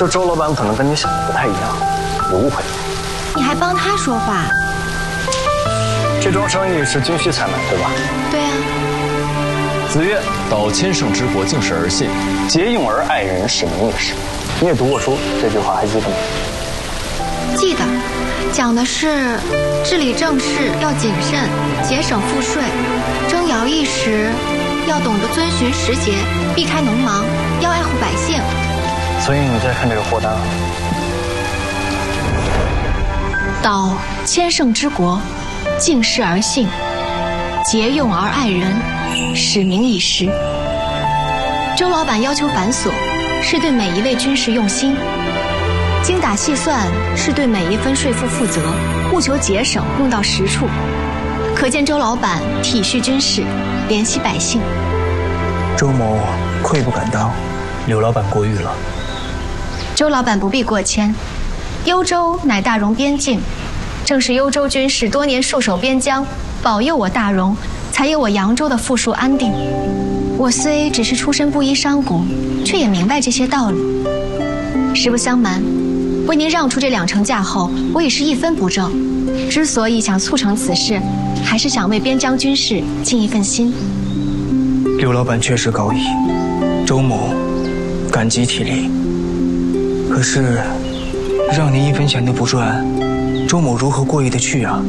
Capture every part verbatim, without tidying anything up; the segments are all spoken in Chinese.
就周老板可能跟你想的不太一样，有误会。 你还帮他说话？ 这桩生意是军需采买，对吧？ 对啊。 子越到千乘之国，敬事而信， 节用而爱人，使民也是。你也读过书，这句话还记得吗？ 记得，讲的是治理政事要谨慎，节省赋税，征徭役时要懂得遵循时节，避开农忙，要爱护百姓。 所以你在看这个货单啊？ 到千乘之国，敬事而信，节用而爱人，使民以时。周老板要求繁琐，是对每一位军士用心；精打细算，是对每一分税赋负责，务求节省用到实处。可见周老板体恤军士，怜惜百姓。 周某愧不敢当，刘老板过誉了。 周老板不必过谦，幽州乃大戎边境，正是幽州军士多年戍守边疆，保佑我大戎，才有我扬州的富庶安定。我虽只是出身布衣商贾，却也明白这些道理。实不相瞒，为您让出这两成价后，我已是一分不挣。之所以想促成此事，还是想为边疆军士尽一份心。 刘老板确实高义，周某感激体力。可是，让您一分钱都不赚，周某如何过意得去啊？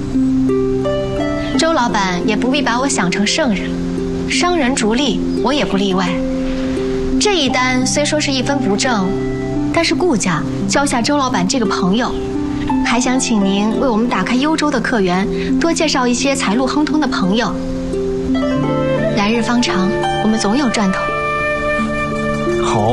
周老板也不必把我想成圣人，商人逐利，我也不例外。这一单虽说是一分不挣，但是顾家交下周老板这个朋友，还想请您为我们打开幽州的客源，多介绍一些财路亨通的朋友。来日方长，我们总有赚头。 好。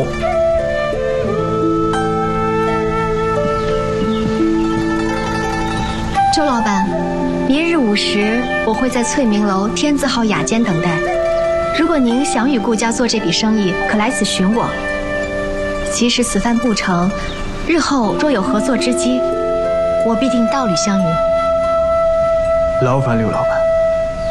周老板，明日午时我会在翠明楼天字号雅间等待。如果您想与顾家做这笔生意，可来此寻我。即使此番不成，日后若有合作之机，我必定道侣相迎。 劳烦刘老板。